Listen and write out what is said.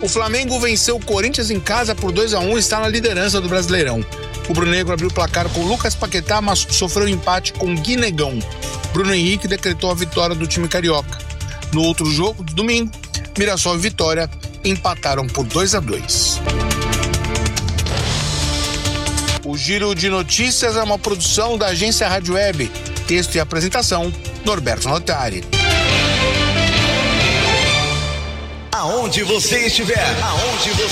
O Flamengo venceu o Corinthians em casa por 2-1 e está na liderança do Brasileirão. O Rubro-Negro abriu o placar com Lucas Paquetá, mas sofreu empate com Guinegão. Bruno Henrique decretou a vitória do time carioca. No outro jogo, do domingo, Mirassol e Vitória empataram por 2-2. O Giro de Notícias é uma produção da agência Rádio Web. Texto e apresentação, Norberto Notari. Aonde você estiver,